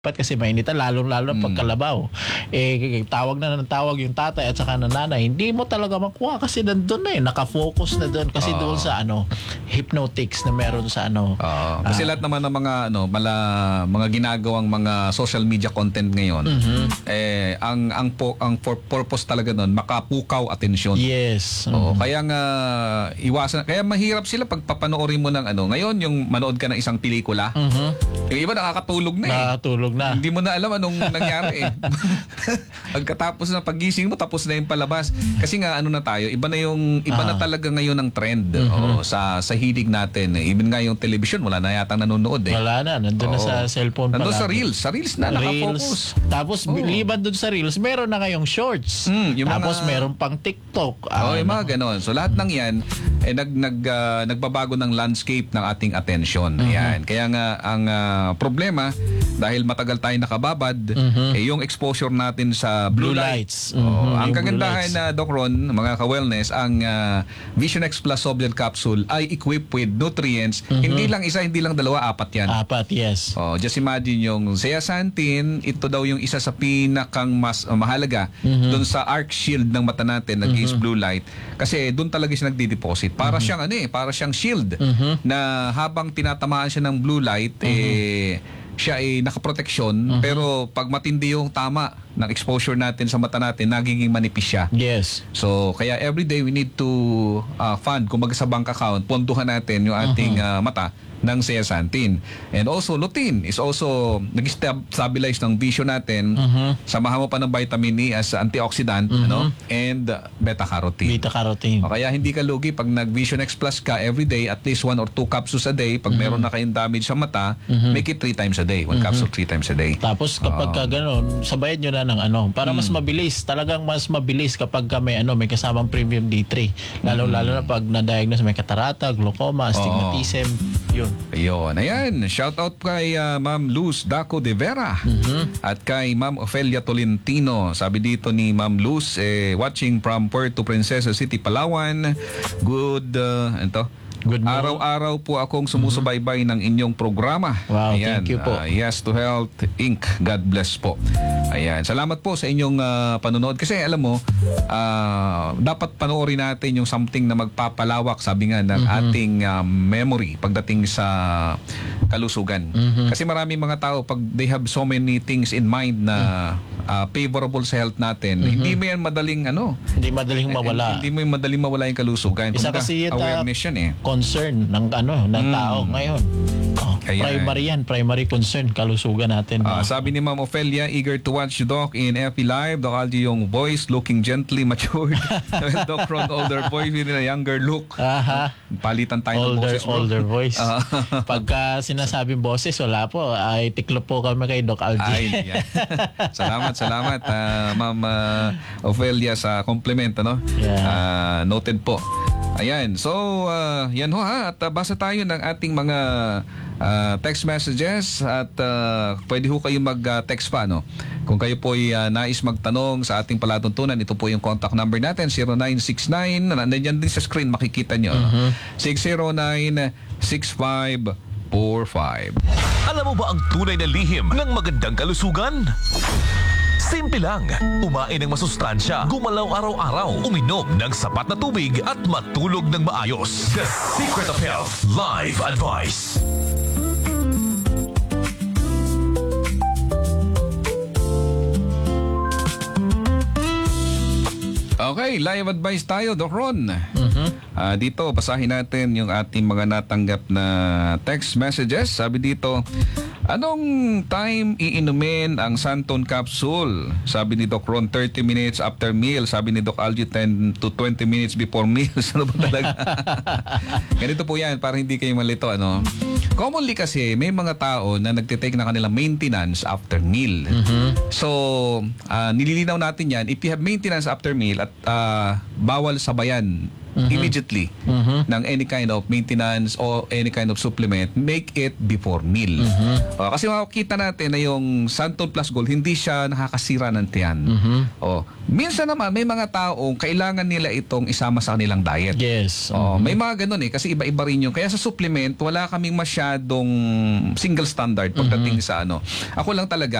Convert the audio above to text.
kasi mainitan, lalo-lalo na pagkalabaw. Tawag na ng tawag yung tatay at saka nanay, hindi mo talaga makuha kasi nandun na nakafocus na doon kasi doon sa hypnotics na meron sa kasi lahat naman ng mga mga ginagawang mga social media content ngayon, ang purpose talaga noon makapukaw atensyon. Yes. Kaya nga iwasan, kaya mahirap sila pag papanoorin mo ng ngayon yung manood ka ng isang pelikula. Yung iba nakakatulog na Nakakatulog na. Hindi mo na alam anong nangyari Pagkatapos na pagising mo, tapos na yung palabas. Kasi nga na tayo, iba na talaga ngayon ang trend sa hilig natin. Even nga yung television, wala na yatang nanonood Wala na, nandun na sa cellphone nandun palagi. sa Reels. Sa Reels na nakafocus. Tapos liban dun sa Reels, meron na ngayong Shorts. Tapos meron pang TikTok. Yung mga ganon. So lahat ng yan, nagbabago ng landscape ng ating atensyon. Yan. Kaya nga, ang problema, dahil matagal tayo nakababad, yung exposure natin sa blue lights. Ang kagandahan na Doc Ron, mga ka-wellness, ang Vision X Plus Sobrial Capsule ay equipped with nutrients. Hindi lang isa, hindi lang dalawa, apat yan. Apat, yes. Just imagine yung zeaxanthin, ito daw yung isa sa pinakang mas mahalaga doon sa arc shield ng mata natin, nag-against blue light. Kasi doon talaga siya nagdi-deposit. Para siyang para siyang shield na habang tinatamaan siya ng blue light, siya ay nakaproteksyon, pero pag matindi yung tama ng exposure natin sa mata natin, nagiging manipis siya. Yes. So, kaya everyday we need to fund, kumbaga sa bank account, ponduhan natin yung ating mata ng zeaxanthin. And also, lutein is also nag-stabilize ng vision natin. Samahan mo pa ng vitamin E as antioxidant, and beta-carotene. Beta-carotene. Kaya hindi ka lugi pag nag-Vision X Plus ka everyday, at least 1 or 2 capsules a day. Pag meron na kayong damage sa mata, make it 3 times a day. 1 capsule 3 times a day. Tapos kapag gano'n, sabayan nyo na ng para mas mabilis. Talagang mas mabilis kapag may kasamang premium D3. Lalo-lalo na pag na-diagnose may katarata, glaucoma, astigmatism. Yun. Ayun. Ayan. Shout out kay Ma'am Luz Daco de Vera at kay Ma'am Ofelia Tolentino. Sabi dito ni Ma'am Luz, watching from Puerto Princesa City, Palawan. Good araw-araw po akong sumusubaybay ng inyong programa. Wow, thank you po. Yes to Health Inc. God bless po. Ayan. Salamat po sa inyong panonood. Kasi alam mo, dapat panoorin natin yung something na magpapalawak, sabi nga, ng ating memory pagdating sa kalusugan. Kasi maraming mga tao, pag they have so many things in mind na favorable sa health natin, hindi mo yan madaling hindi madaling mawala. Hindi mo yung madaling mawala yung kalusugan. Isa kasi awareness yan concern ng tao ngayon. Primary concern, kalusugan natin. Sabi ni Ma'am Ofelia, eager to watch Doc in FB Live. Doc Algie, yung voice looking gently matured. Doc Ron, older voice with a younger look. Palitan tayo ng boses, bro. Older voice. Pagka sinasabing boses, wala po. Ay, tiklop po kami kay Doc Algie. Salamat, Ma'am Ofelia, sa compliment. Yeah. Noted po. Ayan. So, yan at basa tayo ng ating mga text messages at pwede kayo mag-text pa, Kung kayo po ay nais magtanong sa ating palatuntunan, ito po yung contact number natin, 0969, nandiyan din sa screen, makikita nyo, 609-6545. Alam mo ba ang tunay na lihim ng magandang kalusugan? Simple lang. Kumain ng masustansya, gumalaw araw-araw, uminom ng sapat na tubig at matulog ng maayos. The Secret of Health Live Advice. Okay, live advice tayo, Doc Ron. Dito, basahin natin yung ating mga natanggap na text messages. Sabi dito, anong time iinumin ang Santon Capsule? Sabi ni Doc Ron, 30 minutes after meal. Sabi ni Doc Algie, 10 to 20 minutes before meals. Ano ba talaga? Ganito po yan, para hindi kayo malito. Commonly kasi, may mga tao na nagtitake na kanilang maintenance after meal. So, nililinaw natin yan. If you have maintenance after meal at bawal sabayan immediately ng any kind of maintenance or any kind of supplement, make it before meal. Kasi makikita natin na yung Santon Plus Gold, hindi siya nakakasira ng tiyan. Minsan naman, may mga taong kailangan nila itong isama sa kanilang diet. Yes. May mga ganun kasi iba-iba rin yun. Kaya sa supplement, wala kaming masyadong single standard pagdating sa ano. Ako lang talaga,